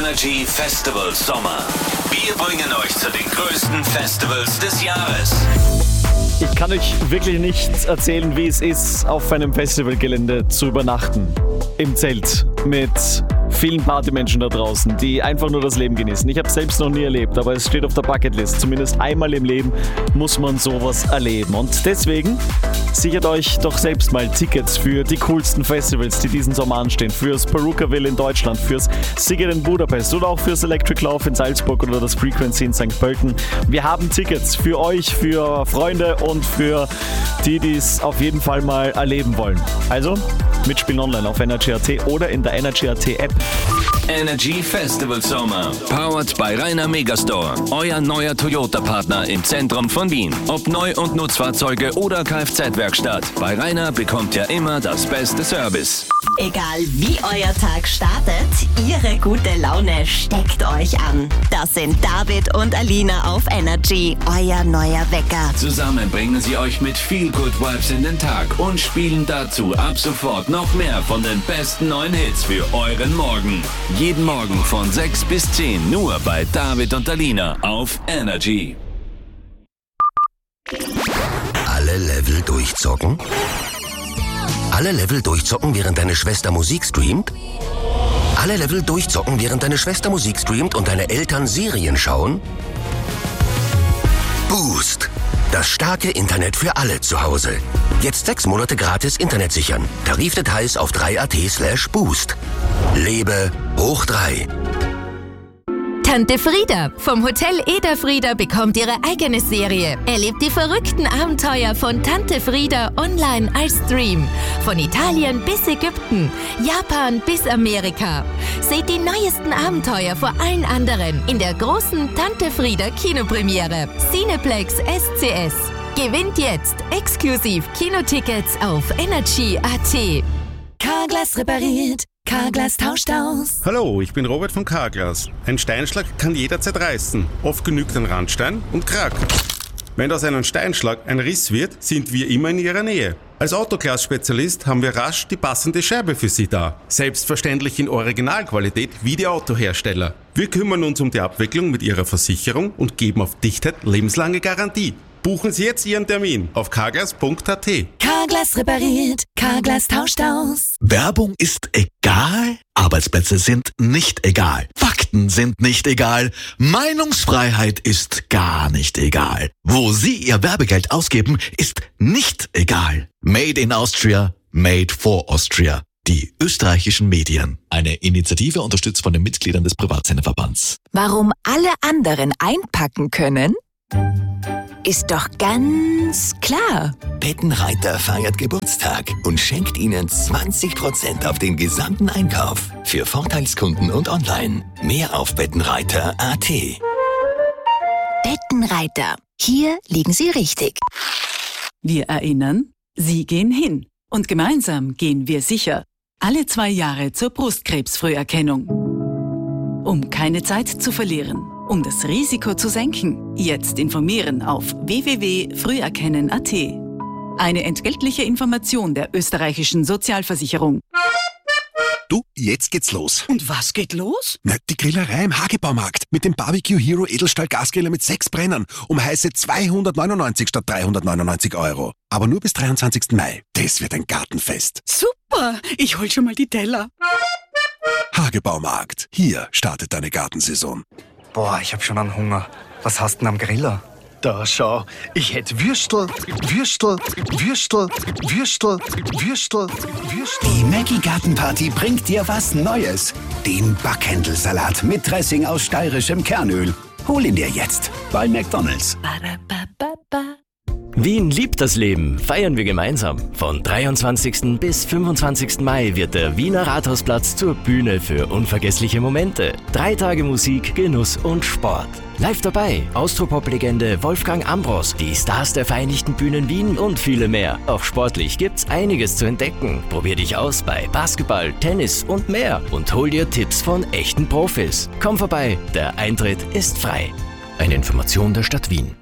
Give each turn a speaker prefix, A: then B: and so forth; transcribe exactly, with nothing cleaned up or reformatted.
A: Energy Festival Sommer. Wir bringen euch zu den größten Festivals des Jahres.
B: Ich kann euch wirklich nicht erzählen, wie es ist, auf einem Festivalgelände zu übernachten. Im Zelt mit vielen Partymenschen da draußen, die einfach nur das Leben genießen. Ich habe es selbst noch nie erlebt, aber es steht auf der Bucketlist. Zumindest einmal im Leben muss man sowas erleben. Und deswegen sichert euch doch selbst mal Tickets für die coolsten Festivals, die diesen Sommer anstehen. Fürs Perukaville in Deutschland, fürs Sziget in Budapest oder auch fürs Electric Love in Salzburg oder das Frequency in Sankt Pölten. Wir haben Tickets für euch, für Freunde und für die, die es auf jeden Fall mal erleben wollen. Also mitspielen online auf Energy Punkt at oder in der Energy Punkt at App.
A: Energy Festival Sommer. Powered by Rainer Megastore. Euer neuer Toyota-Partner im Zentrum von Wien. Ob Neu- und Nutzfahrzeuge oder Kfz-Werkstatt. Bei Rainer bekommt ihr immer das beste Service.
C: Egal wie euer Tag startet, ihre gute Laune steckt euch an. Das sind David und Alina auf Energy, euer neuer Wecker.
A: Zusammen bringen sie euch mit viel Good Vibes in den Tag und spielen dazu ab sofort noch mehr von den besten neuen Hits für euren Morgen. Jeden Morgen von sechs bis zehn nur bei David und Alina auf Energy.
D: Alle Level durchzocken? Alle Level durchzocken, während deine Schwester Musik streamt? Alle Level durchzocken, während deine Schwester Musik streamt und deine Eltern Serien schauen? Boost. Das starke Internet für alle zu Hause. Jetzt sechs Monate gratis Internet sichern. Tarifdetails auf drei Punkt at slash boost. Lebe hoch drei.
E: Tante Frieda vom Hotel Eder-Frieda bekommt ihre eigene Serie. Erlebt die verrückten Abenteuer von Tante Frieda online als Stream. Von Italien bis Ägypten, Japan bis Amerika. Seht die neuesten Abenteuer vor allen anderen in der großen Tante Frieda Kinopremiere. Cineplex S C S. Gewinnt jetzt exklusiv Kinotickets auf Energy Punkt at.
F: Carglass repariert, Carglass tauscht aus.
G: Hallo, ich bin Robert von Carglass. Ein Steinschlag kann jederzeit reißen. Oft genügt ein Randstein und krack. Wenn aus einem Steinschlag ein Riss wird, sind wir immer in Ihrer Nähe. Als Autoglas-Spezialist haben wir rasch die passende Scheibe für Sie da. Selbstverständlich in Originalqualität wie die Autohersteller. Wir kümmern uns um die Abwicklung mit Ihrer Versicherung und geben auf Dichtheit lebenslange Garantie. Buchen Sie jetzt Ihren Termin auf carglass punkt at.
F: Carglass repariert, Carglass tauscht aus.
H: Werbung ist egal, Arbeitsplätze sind nicht egal, Fakten sind nicht egal, Meinungsfreiheit ist gar nicht egal. Wo Sie Ihr Werbegeld ausgeben, ist nicht egal. Made in Austria, made for Austria. Die österreichischen Medien. Eine Initiative unterstützt von den Mitgliedern des Privatsenderverbands.
I: Warum alle anderen einpacken können? Ist doch ganz klar.
J: Bettenreiter feiert Geburtstag und schenkt Ihnen zwanzig Prozent auf den gesamten Einkauf. Für Vorteilskunden und online. Mehr auf bettenreiter punkt at.
I: Bettenreiter. Hier liegen Sie richtig.
K: Wir erinnern, Sie gehen hin. Und gemeinsam gehen wir sicher. Alle zwei Jahre zur Brustkrebsfrüherkennung. Um keine Zeit zu verlieren. Um das Risiko zu senken, jetzt informieren auf w w w punkt früherkennen punkt at. Eine entgeltliche Information der österreichischen Sozialversicherung.
L: Du, jetzt geht's los.
M: Und was geht los?
L: Na, die Grillerei im Hagebaumarkt mit dem Barbecue Hero Edelstahl Gasgriller mit sechs Brennern um heiße zweihundertneunundneunzig statt dreihundertneunundneunzig Euro. Aber nur bis dreiundzwanzigsten Mai. Das wird ein Gartenfest.
M: Super, ich hol schon mal die Teller.
L: Hagebaumarkt. Hier startet deine Gartensaison.
N: Boah, ich hab schon einen Hunger. Was hast du denn am Griller?
O: Da schau, ich hätte Würstel, Würstel, Würstel, Würstel, Würstel, Würstel.
P: Die Maggi Gartenparty bringt dir was Neues. Den Backhändelsalat mit Dressing aus steirischem Kernöl. Hol ihn dir jetzt bei McDonald's.
Q: Wien liebt das Leben, feiern wir gemeinsam. Von dreiundzwanzigsten bis fünfundzwanzigsten Mai wird der Wiener Rathausplatz zur Bühne für unvergessliche Momente. Drei Tage Musik, Genuss und Sport. Live dabei Austropop-Legende Wolfgang Ambros, die Stars der Vereinigten Bühnen Wien und viele mehr. Auch sportlich gibt's einiges zu entdecken. Probier dich aus bei Basketball, Tennis und mehr und hol dir Tipps von echten Profis. Komm vorbei, der Eintritt ist frei. Eine Information der Stadt Wien.